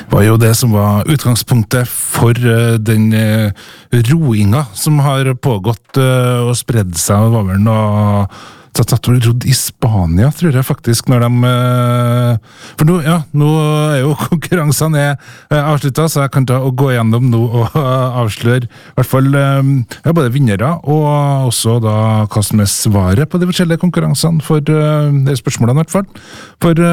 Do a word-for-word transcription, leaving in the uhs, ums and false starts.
var jo det som var utgangspunktet for uh, den uh, roinga som har pågått uh, og spredd seg, og var vel noe tatt at hun rodd i Spania, tror jeg faktisk, når de uh, for nå, ja, nå er jo konkurransene er uh, avsluttet, så jeg kan ta og gå gjennom nå og uh, avsløre i hvert fall um, ja, både vinnere og også da hva som er svaret på de forskjellige konkurransene for uh, de spørsmålene i hvert fall for uh,